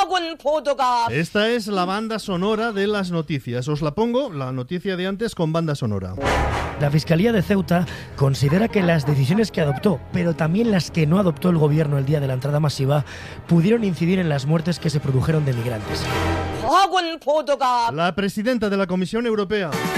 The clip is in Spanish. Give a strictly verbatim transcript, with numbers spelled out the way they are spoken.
Esta es la banda sonora de las noticias. Os la pongo, la noticia de antes, con banda sonora. La Fiscalía de Ceuta considera que las decisiones que adoptó, pero también las que no adoptó el gobierno el día de la entrada masiva, pudieron incidir en las muertes que se produjeron de migrantes. La presidenta de la Comisión Europea.